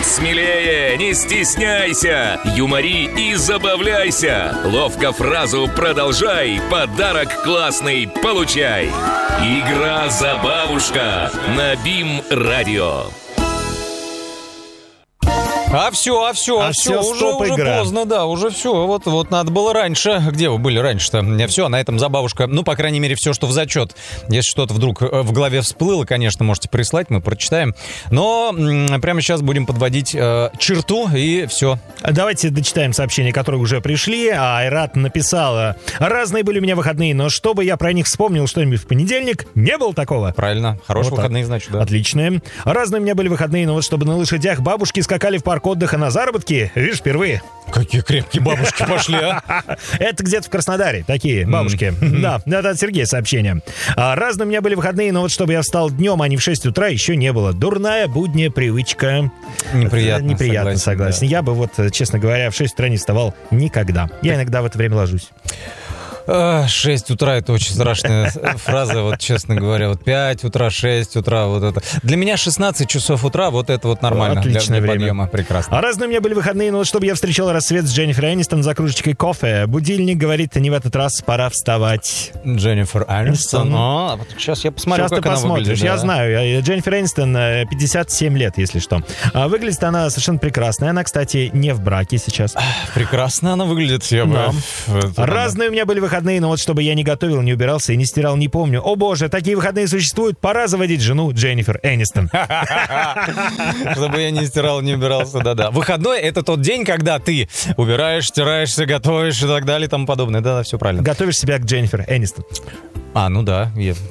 Будь смелее, не стесняйся, юмори и забавляйся. Ловко фразу продолжай, подарок классный получай. Игра «Забавушка» на БИМ-радио. Все, уже поздно, да, уже все. Вот надо было раньше. Где вы были раньше-то? Все, на этом «Забавушка». Ну, по крайней мере, все, что в зачет. Если что-то вдруг в голове всплыло, конечно, можете прислать, мы прочитаем. Но прямо сейчас будем подводить черту, и все. Давайте дочитаем сообщения, которые уже пришли. Айрат написала: разные были у меня выходные, но чтобы я про них вспомнил что-нибудь в понедельник, не было такого. Правильно, хорошие выходные, значит, да. Отличные. Разные у меня были выходные, но вот чтобы на лошадях бабушки скакали в парк отдыха на заработки, видишь, впервые. Какие крепкие бабушки пошли, а? Это где-то в Краснодаре, такие бабушки. Да, это от Сергея сообщение. Разные у меня были выходные, но вот чтобы я встал днем, а не в 6 утра, еще не было. Дурная будняя привычка. Неприятно, согласен. Да. Я бы вот, честно говоря, в 6 утра не вставал никогда. Я иногда в это время ложусь. 6 утра — это очень страшная фраза, вот честно говоря. Вот 5 утра, 6 утра, вот это. Для меня 16 часов утра, вот это вот нормально. Отличное для время. Подъема, прекрасно. Разные у меня были выходные, но вот чтобы я встречал рассвет с Дженнифер Энистон за кружечкой кофе. Будильник говорит, не в этот раз пора вставать. Дженнифер Энистон. Сейчас я посмотрю, сейчас как она посмотришь. выглядит. Я знаю. Дженнифер Энистон 57 лет, если что. Выглядит она совершенно прекрасно. Она, кстати, не в браке сейчас. Прекрасно она выглядит. Разные у меня были выходные, но вот чтобы я не готовил, не убирался и не стирал, не помню. О боже, такие выходные существуют. Пора заводить жену Дженнифер Энистон. Чтобы я не стирал, не убирался, да-да. Выходной — это тот день, когда ты убираешь, стираешься, готовишь и так далее и тому подобное. Да, все правильно. Готовишь себя к Дженнифер Энистон. Ну да.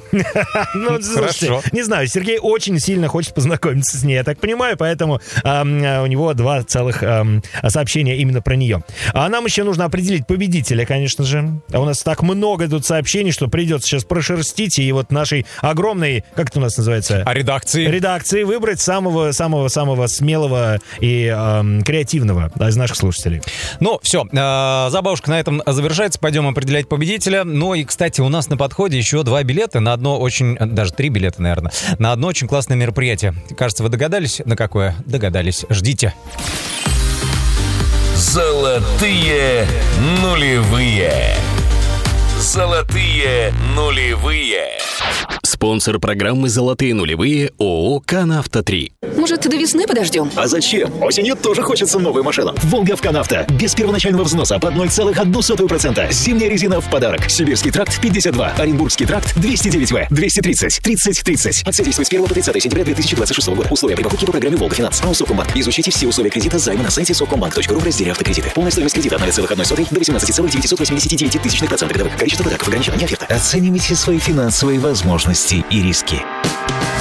Хорошо. Не знаю, Сергей очень сильно хочет познакомиться с ней, я так понимаю, поэтому у него 2 целых сообщения именно про нее. А нам еще нужно определить победителя, конечно же. У нас так много тут сообщений, что придется сейчас прошерстить и вот нашей огромной, как это у нас называется? Редакции выбрать самого смелого и креативного из наших слушателей. Ну, все. Забавушка на этом завершается. Пойдем определять победителя. Ну и, кстати, у нас на подходе еще 2 билета на одно очень... Даже 3 билета, наверное. На одно очень классное мероприятие. Кажется, вы догадались, на какое? Догадались. Ждите. Золотые нулевые. Золотые нулевые. Спонсор программы «Золотые нулевые» ООО «Канавто-3». Может, до весны подождем? А зачем? Осенью тоже хочется новую машину. «Волга» в «Канавто». Без первоначального взноса под 0,01%. Зимняя резина в подарок. Сибирский тракт 52. Оренбургский тракт 209В. 230. 30. Акция действует с 1 по 30 сентября 2026 года. Условия при покупке по программе «Волга Финанс». АО «Совкомбанк». Изучите все условия кредита займа на сайте совкомбанк.ру в разделе «Автокредиты». Полная стоимость кредита от 0,01 до 18,989% годовых. Количество подарков ограничено, не оферта. Оценивайте свои финансовые возможности и риски.